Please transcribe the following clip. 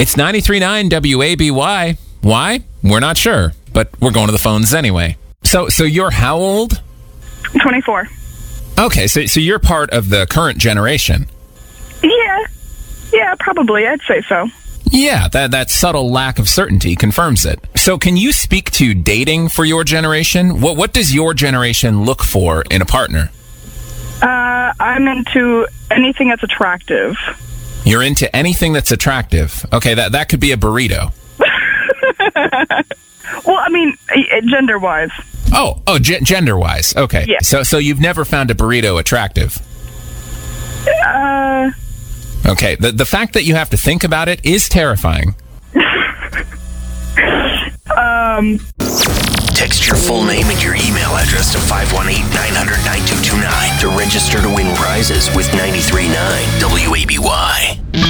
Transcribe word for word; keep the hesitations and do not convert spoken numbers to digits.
It's ninety-three point nine W A B Y. Why? We're not sure, but we're going to the phones anyway. So, so you're how old? twenty-four. Okay, so so you're part of the current generation. Yeah. Yeah, probably. I'd say so. Yeah, that, that subtle lack of certainty confirms it. So can you speak to dating for your generation? What what does your generation look for in a partner? Uh, I'm into anything that's attractive. You're into anything that's attractive. Okay, that, that could be a burrito. Well, I mean, gender-wise. Oh, oh, g- gender-wise. Okay. Yeah. So so you've never found a burrito attractive? Uh... Okay, the the fact that you have to think about it is terrifying. um... Text your full name and your email address to five one eight, nine hundred, nine two two nine to register to win prizes with ninety-three point nine W A B Y.